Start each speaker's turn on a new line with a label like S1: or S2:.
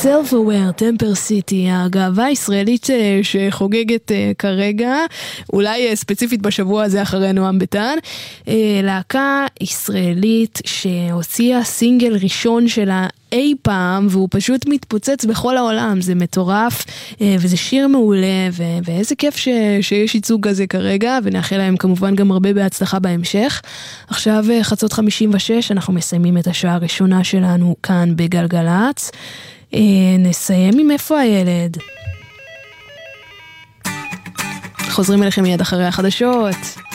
S1: Self-Aware, טמפר סיטי, הגאווה הישראלית שחוגגת כרגע, אולי ספציפית בשבוע הזה אחרי נועם ביטן, להקה ישראלית שהוציאה סינגל ראשון שלה אי פעם, והוא פשוט מתפוצץ בכל העולם, זה מטורף, וזה שיר מעולה, ואיזה כיף שיש ייצוג כזה כרגע, ונאחל להם כמובן גם הרבה בהצלחה בהמשך. עכשיו 5:56, אנחנו מסיימים את השעה הראשונה שלנו כאן בגלגלץ. נסיים עם איפה הילד. חוזרים אליכם מיד אחרי החדשות.